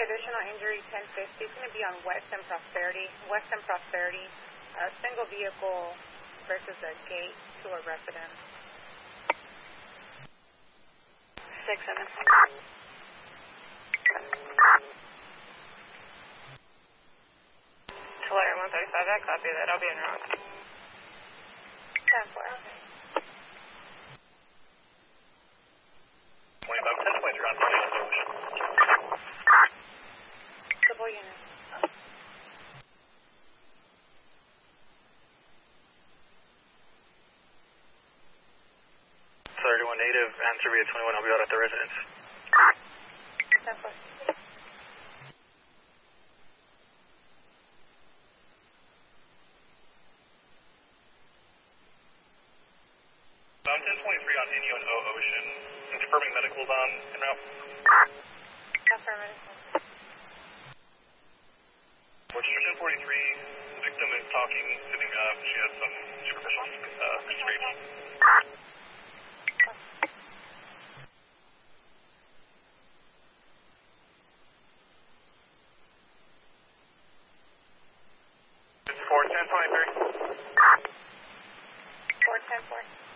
additional injury 1050. It's going to be on West and Prosperity. A single vehicle versus a gate to a residence. 6-7. Tulare 135, I copy that. I'll be en route. 10-4. 10-4 on Ocean. Civil unit. 31 native, answer via 21, I'll be out at the residence. 10-4. About 1023 on Inyo and Ocean, confirming medicals on en route. Affirmative. Register 1043, victim is talking, sitting up, she has some superficial scraping. It's 41023. 410-4.